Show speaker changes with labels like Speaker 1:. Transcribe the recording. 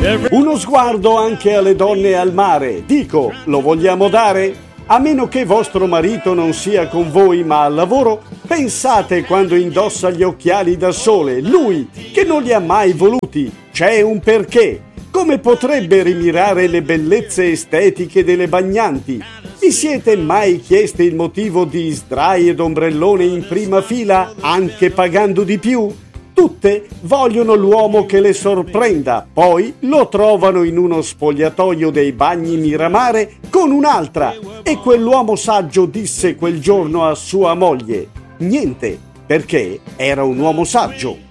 Speaker 1: Uno sguardo anche alle donne al mare. Dico, lo vogliamo dare? A meno che vostro marito non sia con voi ma al lavoro, pensate quando indossa gli occhiali da sole, lui che non li ha mai voluti. C'è un perché. Come potrebbe rimirare le bellezze estetiche delle bagnanti? Vi siete mai chiesti il motivo di sdraio ed ombrellone in prima fila, anche pagando di più? Tutte vogliono l'uomo che le sorprenda, poi lo trovano in uno spogliatoio dei bagni Miramare con un'altra. E quell'uomo saggio disse quel giorno a sua moglie: niente, perché era un uomo saggio.